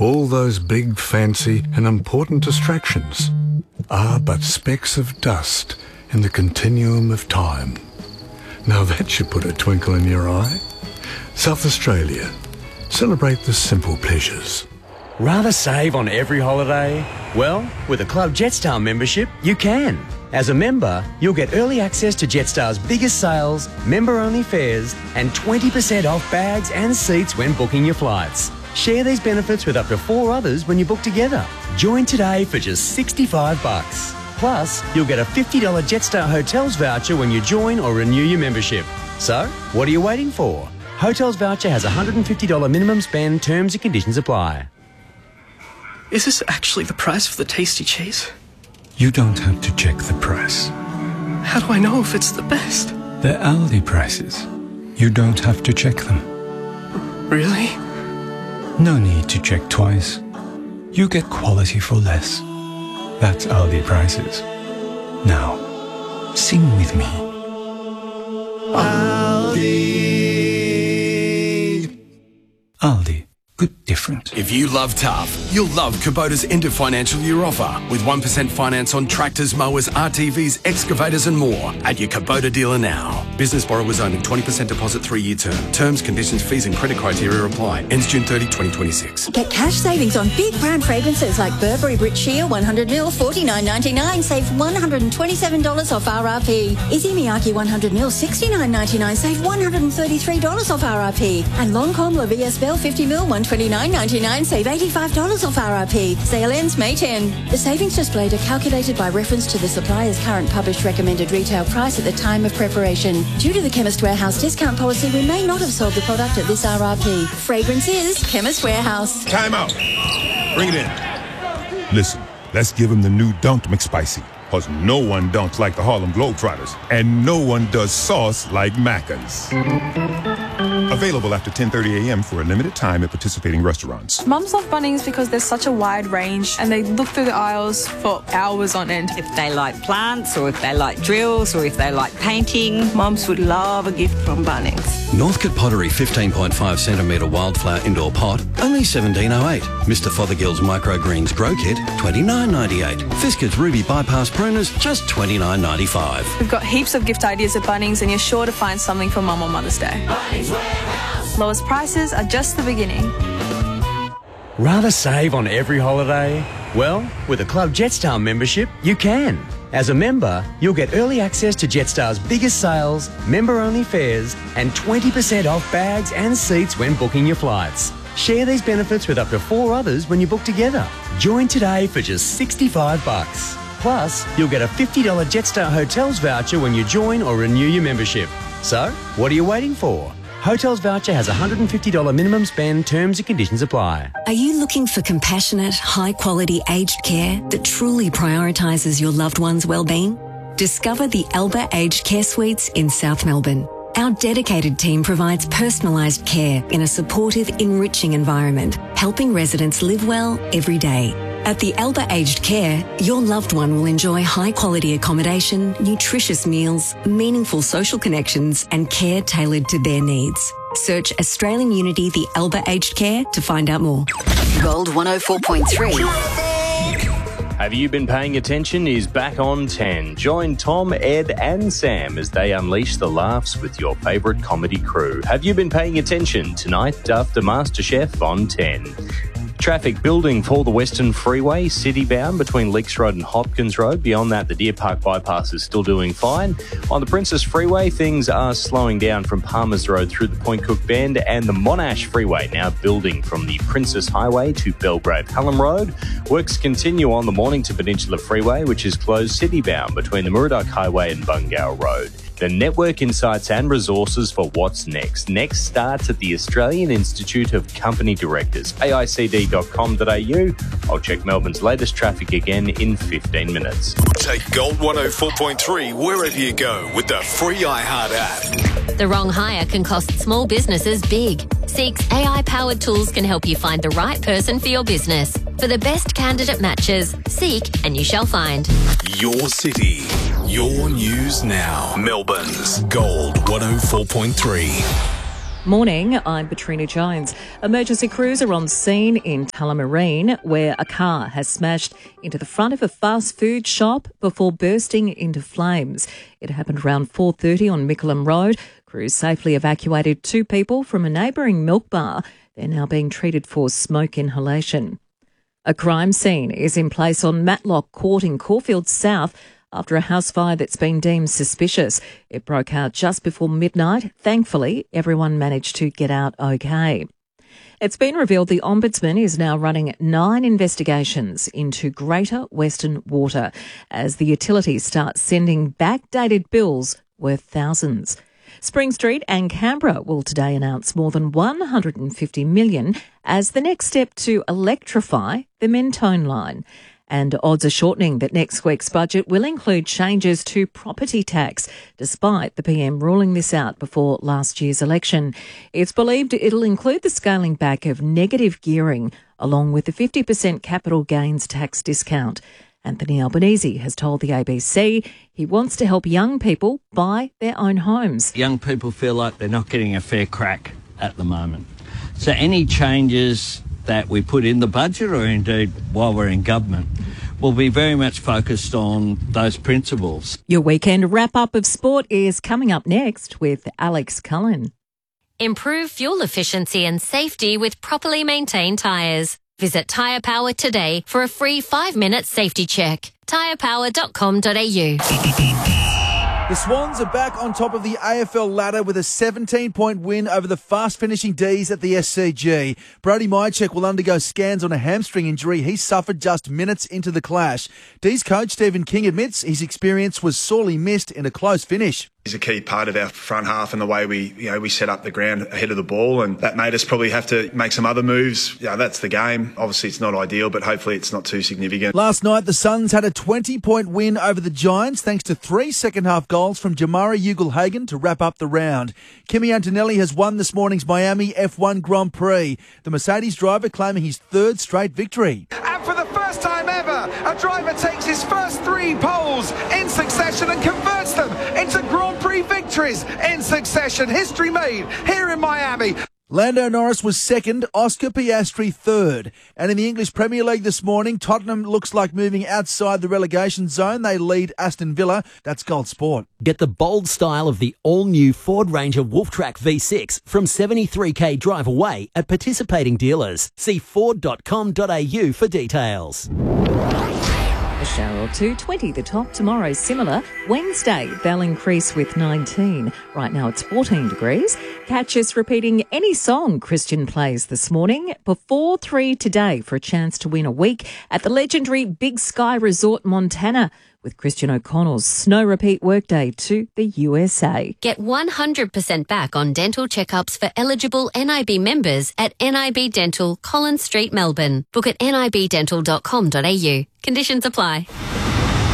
All those big, fancy and important distractions are but specks of dust in the continuum of time. Now that should put a twinkle in your eye. South Australia. Celebrate the simple pleasures. Rather save on every holiday? Well, with a Club Jetstar membership, you can. As a member, you'll get early access to Jetstar's biggest sales, member-only fares, and 20% off bags and seats when booking your flights. Share these benefits with up to 4 others when you book together. Join today for just $65. Plus, you'll get a $50 Jetstar Hotels voucher when you join or renew your membership. So, what are you waiting for? Hotels voucher has a $150 minimum spend. Terms and conditions apply. Is this actually the price for the tasty cheese? You don't have to check the price. How do I know if it's the best? They're Aldi prices. You don't have to check them. Really? No need to check twice. You get quality for less. That's Aldi prices. Now, sing with me. Aldi. Good different. If you love tough, you'll love Kubota's end of financial year offer with 1% finance on tractors, mowers, RTVs, excavators and more at your Kubota dealer now. Business borrowers only. 20% deposit 3-year term. Terms, conditions, fees and credit criteria apply. Ends June 30, 2026. Get cash savings on big brand fragrances like Burberry Brit Sheer 100ml $49.99. Save $127 off RRP. Izzy Miyake 100ml $69.99. Save $133 off RRP. And Lancôme La Vie Belle 50ml $129.99, save $85 off RRP. Sale ends May 10. The savings displayed are calculated by reference to the supplier's current published recommended retail price at the time of preparation. Due to the Chemist Warehouse discount policy, we may not have sold the product at this RRP. Fragrance is Chemist Warehouse. Time out. Bring it in. Listen, let's give him the new Dunked McSpicy. Because no one dunks like the Harlem Globetrotters. And no one does sauce like Macca's. Available after 10:30 a.m. for a limited time at participating restaurants. Mums love Bunnings because there's such a wide range and they look through the aisles for hours on end. If they like plants or if they like drills or if they like painting, mums would love a gift from Bunnings. Northcote Pottery 15.5 centimetre wildflower indoor pot, only $17.08. Mr Fothergill's Microgreens Grow Kit, $29.98. Fiskars Ruby Bypass Pruners, just $29.95. We've got heaps of gift ideas at Bunnings and you're sure to find something for Mum on Mother's Day. Lowest prices are just the beginning. Rather save on every holiday? Well, with a Club Jetstar membership, you can. As a member, you'll get early access to Jetstar's biggest sales, member-only fares, and 20% off bags and seats when booking your flights. Share these benefits with up to 4 others when you book together. Join today for just $65. Plus, you'll get a $50 Jetstar Hotels voucher when you join or renew your membership. So, what are you waiting for? Hotels voucher has a $150 minimum spend. Terms and conditions apply. Are you looking for compassionate, high-quality aged care that truly prioritises your loved one's well-being? Discover the Alba Aged Care Suites in South Melbourne. Our dedicated team provides personalised care in a supportive, enriching environment, helping residents live well every day. At the Alba Aged Care, your loved one will enjoy high-quality accommodation, nutritious meals, meaningful social connections and care tailored to their needs. Search Australian Unity The Alba Aged Care to find out more. Gold 104.3. Have You Been Paying Attention is back on 10. Join Tom, Ed and Sam as they unleash the laughs with your favourite comedy crew. Have you been paying attention tonight after MasterChef on 10? Traffic building for the Western Freeway, city-bound between Leaks Road and Hopkins Road. Beyond that, the Deer Park bypass is still doing fine. On the Princess Freeway, things are slowing down from Palmers Road through the Point Cook Bend, and the Monash Freeway now building from the Princess Highway to Belgrave Hallam Road. Works continue on the Mornington Peninsula Freeway, which is closed city-bound between the Murdoch Highway and Bungal Road. The network insights and resources for what's next. Next starts at the Australian Institute of Company Directors, aicd.com.au. I'll check Melbourne's latest traffic again in 15 minutes. Take Gold 104.3 wherever you go with the free iHeart app. The wrong hire can cost small businesses big. Seek's AI-powered tools can help you find the right person for your business. For the best candidate matches, seek and you shall find. Your city, your news now. Melbourne's Gold 104.3. Morning, I'm Katrina Jones. Emergency crews are on scene in Tullamarine where a car has smashed into the front of a fast food shop before bursting into flames. It happened around 4:30 on Mickleham Road. Crews safely evacuated 2 people from a neighbouring milk bar. They're now being treated for smoke inhalation. A crime scene is in place on Matlock Court in Caulfield South after a house fire that's been deemed suspicious. It broke out just before midnight. Thankfully, everyone managed to get out okay. It's been revealed the Ombudsman is now running 9 investigations into Greater Western Water as the utilities start sending backdated bills worth thousands. Spring Street and Canberra will today announce more than $150 million as the next step to electrify the Mentone line. And odds are shortening that next week's budget will include changes to property tax, despite the PM ruling this out before last year's election. It's believed it'll include the scaling back of negative gearing, along with the 50% capital gains tax discount. Anthony Albanese has told the ABC he wants to help young people buy their own homes. Young people feel like they're not getting a fair crack at the moment. So any changes that we put in the budget, or indeed while we're in government, will be very much focused on those principles. Your weekend wrap-up of sport is coming up next with Alex Cullen. Improve fuel efficiency and safety with properly maintained tyres. Visit Tyre Power today for a free 5-minute safety check. tyrepower.com.au. The Swans are back on top of the AFL ladder with a 17-point win over the fast-finishing D's at the SCG. Brody Mychek will undergo scans on a hamstring injury he suffered just minutes into the clash. D's coach Stephen King admits his experience was sorely missed in a close finish. He's a key part of our front half and the way we set up the ground ahead of the ball, and that made us probably have to make some other moves. That's the game. Obviously, it's not ideal, but hopefully it's not too significant. Last night, the Suns had a 20-point win over the Giants thanks to 3 second-half goals from Jamari Ugle-Hagan to wrap up the round. Kimi Antonelli has won this morning's Miami F1 Grand Prix, the Mercedes driver claiming his 3rd straight victory. And for the first time ever, a driver takes his first 3 poles in succession and converts them into Grand Prix victories in succession. History made here in Miami. Lando Norris was 2nd, Oscar Piastri 3rd. And in the English Premier League this morning, Tottenham looks like moving outside the relegation zone. They lead Aston Villa. That's Gold Sport. Get the bold style of the all-new Ford Ranger Wolftrack V6 from 73k drive away at participating dealers. See ford.com.au for details. A shower or 2, 20 the top. Tomorrow similar. Wednesday they'll increase with 19. Right now it's 14 degrees. Catch us repeating any song Christian plays this morning before 3 today for a chance to win a week at the legendary Big Sky Resort Montana with Christian O'Connell's Snow Repeat Workday to the USA. Get 100% back on dental checkups for eligible NIB members at NIB Dental, Collins Street, Melbourne. Book at nibdental.com.au. Conditions apply.